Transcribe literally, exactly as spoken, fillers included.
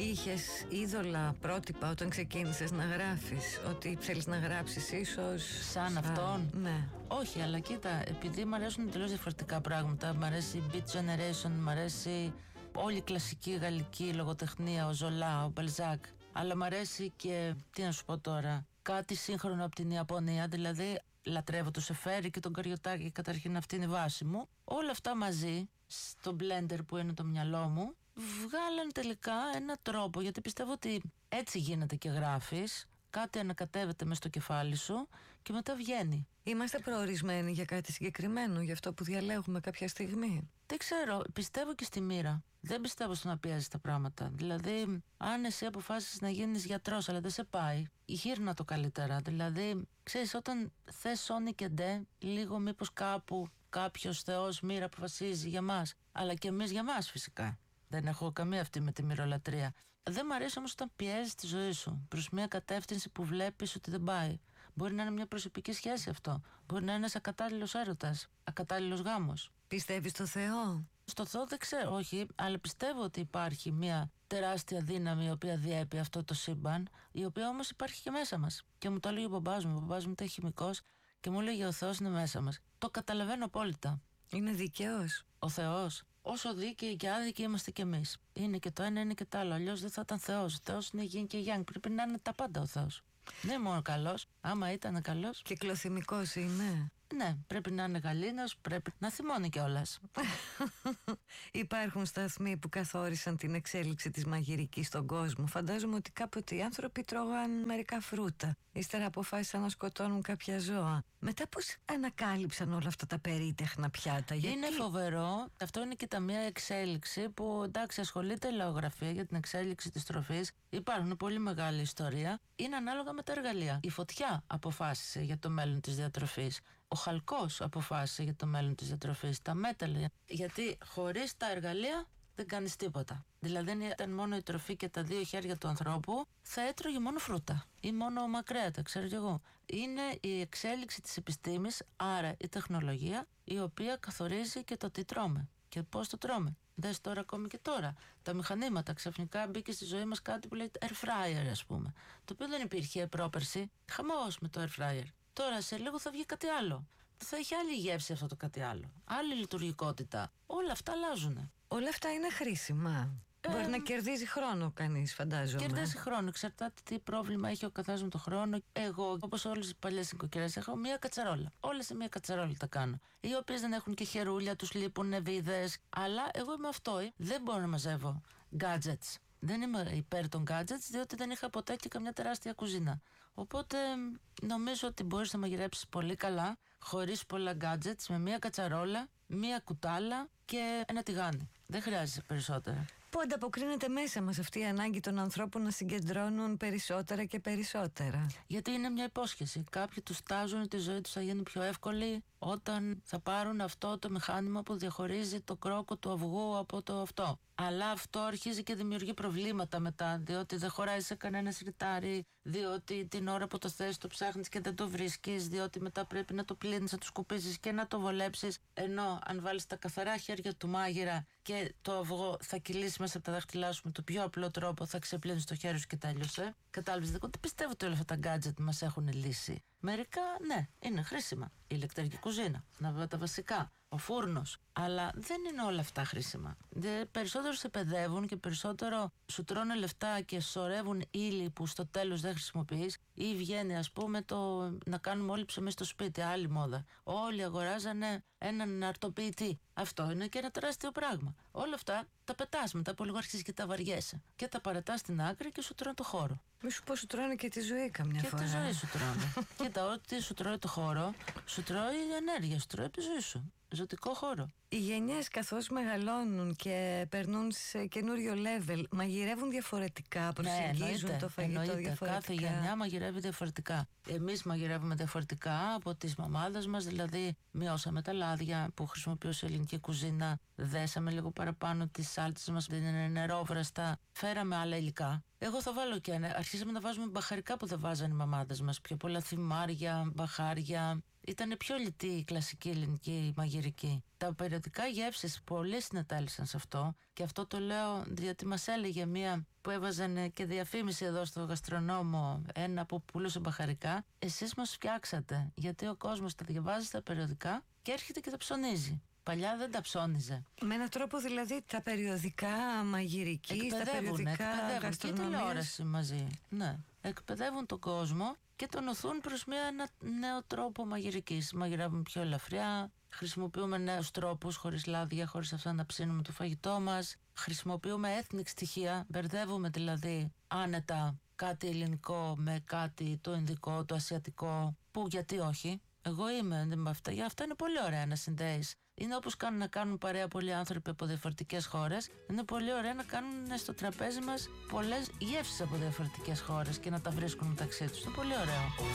Είχες είδωλα, πρότυπα όταν ξεκίνησες να γράφεις, ότι θέλεις να γράψεις ίσως σαν, σαν αυτόν? Ναι. Όχι, αλλά κοίτα, επειδή μου αρέσουν τελείως διαφορετικά πράγματα. Μ' αρέσει η Beat Generation, μ' αρέσει όλη η κλασική γαλλική λογοτεχνία, ο Ζολά, ο Μπαλζάκ. Αλλά μ' αρέσει και, τι να σου πω τώρα, κάτι σύγχρονο από την Ιαπωνία. Δηλαδή λατρεύω το Σεφέρι και τον Καριωτάκη, καταρχήν αυτή είναι η βάση μου. Όλα αυτά μαζί στο blender που είναι το μυαλό μου βγάλαν τελικά ένα τρόπο, γιατί πιστεύω ότι έτσι γίνεται και γράφεις. Κάτι ανακατεύεται μες στο κεφάλι σου και μετά βγαίνει. Είμαστε προορισμένοι για κάτι συγκεκριμένο, για αυτό που διαλέγουμε κάποια στιγμή? Δεν ξέρω, πιστεύω και στη μοίρα. Δεν πιστεύω στο να πιέζεις τα πράγματα. Δηλαδή, αν εσύ αποφάσεις να γίνεις γιατρός, αλλά δεν σε πάει, γύρνα το καλύτερα. Δηλαδή, ξέρεις, όταν θες σόνι και ντε, λίγο μήπως κάπου κάποιος θεός μοίρα αποφασίζει για μας. Αλλά και εμείς για μας φυσικά. Δεν έχω καμία αυτή με τη μυρολατρεία. Δεν μ' αρέσει όμως όταν πιέζεις τη ζωή σου προς μια κατεύθυνση που βλέπεις ότι δεν πάει. Μπορεί να είναι μια προσωπική σχέση αυτό. Μπορεί να είναι ένας ακατάλληλος έρωτας, ακατάλληλος γάμος. Πιστεύεις στο Θεό? Στο Θεό δεν ξέρω, όχι, αλλά πιστεύω ότι υπάρχει μια τεράστια δύναμη η οποία διέπει αυτό το σύμπαν, η οποία όμως υπάρχει και μέσα μας. Και μου το έλεγε ο μπαμπάς μου. Ο μπαμπάς μου ήταν χημικός και μου έλεγε ο Θεός είναι μέσα μας. Το καταλαβαίνω απόλυτα. Είναι δικαίος ο Θεός? Όσο δίκαιοι και άδικοι είμαστε κι εμείς. Είναι και το ένα, είναι και το άλλο. Αλλιώς δεν θα ήταν Θεός. Ο Θεός είναι γιν και γιάνγκ. Πρέπει να είναι τα πάντα ο Θεός. Δεν είναι μόνο καλός. Άμα ήταν καλός. Κυκλοθυμικός είναι. Ναι, πρέπει να είναι γαλήνος, πρέπει να θυμώνει κιόλας. Υπάρχουν σταθμοί που καθόρισαν την εξέλιξη της μαγειρικής στον κόσμο. Φαντάζομαι ότι κάποτε οι άνθρωποι τρώγαν μερικά φρούτα. Ύστερα αποφάσισαν να σκοτώνουν κάποια ζώα. Μετά πώς ανακάλυψαν όλα αυτά τα περίτεχνα πιάτα? Γιατί? Είναι φοβερό. Αυτό είναι και τα μία εξέλιξη που, εντάξει, ασχολείται η λαογραφία για την εξέλιξη της τροφής. Υπάρχουν πολύ μεγάλη ιστορία. Είναι ανάλογα με τα εργαλεία. Η φωτιά αποφάσισε για το μέλλον της διατροφής. Ο χαλκός αποφάσισε για το μέλλον της διατροφής. Τα μέταλλα. Γιατί χωρίς τα εργαλεία δεν κάνεις τίποτα. Δηλαδή, αν ήταν μόνο η τροφή και τα δύο χέρια του ανθρώπου, θα έτρωγε μόνο φρούτα ή μόνο μακρέατα, ξέρω κι εγώ. Είναι η εξέλιξη της επιστήμης, άρα η τεχνολογία, η οποία καθορίζει και το τι τρώμε και πώς το τρώμε. Δες τώρα, ακόμη και τώρα, τα μηχανήματα. Ξαφνικά μπήκε στη ζωή μας κάτι που λέγεται air fryer, ας πούμε. Το οποίο δεν υπήρχε πρόπερση. Χαμός με το air fryer. Τώρα σε λίγο θα βγει κάτι άλλο. Θα έχει άλλη γεύση αυτό το κάτι άλλο. Άλλη λειτουργικότητα. Όλα αυτά αλλάζουν. Όλα αυτά είναι χρήσιμα. Ε, Μπορεί να κερδίζει χρόνο κανείς, φαντάζομαι. Κερδίζει χρόνο. Εξαρτάται τι πρόβλημα έχει ο καθένας με τον χρόνο. Εγώ, όπως όλες οι παλιές νοικοκυρές, έχω μία κατσαρόλα. Όλες σε μία κατσαρόλα τα κάνω. Οι οποίες δεν έχουν και χερούλια, τους λείπουν βίδες. Αλλά εγώ είμαι αυτό. Δεν μπορώ να μαζεύω gadgets. Δεν είμαι υπέρ των gadgets, διότι δεν είχα ποτέ και καμιά τεράστια κουζίνα. Οπότε νομίζω ότι μπορείς να μαγειρέψεις πολύ καλά, χωρίς πολλά gadgets, με μία κατσαρόλα, μία κουτάλα και ένα τηγάνι. Δεν χρειάζεσαι περισσότερα. Πού ανταποκρίνεται μέσα μας αυτή η ανάγκη των ανθρώπων να συγκεντρώνουν περισσότερα και περισσότερα? Γιατί είναι μια υπόσχεση. Κάποιοι τους τάζουν ότι η ζωή τους θα γίνει πιο εύκολη όταν θα πάρουν αυτό το μηχάνημα που διαχωρίζει το κρόκο του αυγού από το αυτό. Αλλά αυτό αρχίζει και δημιουργεί προβλήματα μετά, διότι δεν χωράει σε κανένα σιρτάρι, διότι την ώρα που το θες το ψάχνεις και δεν το βρίσκεις, διότι μετά πρέπει να το πλύνεις, να το σκουπίσεις και να το βολέψεις. Ενώ αν βάλεις τα καθαρά χέρια του μάγειρα και το αυγό θα κυλήσει μέσα από τα δάχτυλά σου με το πιο απλό τρόπο, θα ξεπλύνεις το χέρι σου και τέλειωσε. Κατάλαβες? Δεν πιστεύω ότι όλα αυτά τα gadget μας έχουν λύσει. Μερικά, ναι, είναι χρήσιμα. Η ηλεκτρική κουζίνα, να τα βασικά, ο φούρνος. Αλλά δεν είναι όλα αυτά χρήσιμα. Δε, περισσότερο σε παιδεύουν και περισσότερο σου τρώνε λεφτά και σωρεύουν ύλη που στο τέλος δεν χρησιμοποιείς. Ή βγαίνει, ας πούμε, το να κάνουμε όλοι ψωμί στο σπίτι, άλλη μόδα. Όλοι αγοράζανε έναν αρτοποιητή. Αυτό είναι και ένα τεράστιο πράγμα. Όλα αυτά τα πετάς μετά από λίγο, αρχίζεις και τα βαριέσαι. Και τα παρατάς στην άκρη και σου τρώνε το χώρο. Μη σου πω, σου τρώνε και τη ζωή καμιά και φορά. Και τη ζωή σου τρώνε. Κοίτα, ό,τι σου τρώει το χώρο, σου τρώει η ενέργεια, σου τρώει τη ζωή σου. Ζωτικό χώρο. Οι γενιές καθώς μεγαλώνουν και περνούν σε καινούριο level, μαγειρεύουν διαφορετικά, προσεγγίζουν ναι, το φαγητό εννοείται, διαφορετικά. Κάθε γενιά μαγειρεύει διαφορετικά. Εμείς μαγειρεύουμε διαφορετικά από τις μαμάδες μας, δηλαδή μειώσαμε τα λάδια που χρησιμοποιούσε η ελληνική κουζίνα, δέσαμε λίγο παραπάνω τις σάλτσες μας, δεν είναι νερόβραστα, φέραμε άλλα υλικά. Εγώ θα βάλω και ένα. Αρχίσαμε να βάζουμε μπαχαρικά που δεν βάζανε οι μαμάδες μας. Πιο πολλά θυμάρια, μπαχάρια, ήταν πιο λιτή η κλασική ελληνική μαγειρική. Τα περιοδικά γεύσεις πολλοί συνετέλησαν σε αυτό, και αυτό το λέω διότι μας έλεγε μία που έβαζαν και διαφήμιση εδώ στο γαστρονόμο, ένα που πουλούσε μπαχαρικά. Εσείς μας φτιάξατε, γιατί ο κόσμος τα διαβάζει στα περιοδικά και έρχεται και τα ψωνίζει. Παλιά δεν τα ψώνιζε. Με έναν τρόπο δηλαδή τα περιοδικά μαγειρική, τα περιοδικά εκπαιδεύουν και τηλεόραση μαζί. Ναι. Εκπαιδεύουν τον κόσμο και τον οθούν προς μια, ένα νέο τρόπο μαγειρικής. Μαγειρεύουμε πιο ελαφριά, χρησιμοποιούμε νέους τρόπους, χωρίς λάδια, χωρίς αυτά να ψήνουμε το φαγητό μας. Χρησιμοποιούμε ethnic στοιχεία, μπερδεύουμε δηλαδή άνετα κάτι ελληνικό με κάτι το ινδικό, το ασιατικό, που γιατί όχι. Εγώ είμαι με αυτά. Για αυτά είναι πολύ ωραία να συνδέεις. Είναι όπως κάνουν να κάνουν παρέα πολλοί άνθρωποι από διαφορετικές χώρες. Είναι πολύ ωραία να κάνουν στο τραπέζι μας πολλές γεύσεις από διαφορετικές χώρες και να τα βρίσκουν μεταξύ τους. Είναι πολύ ωραίο.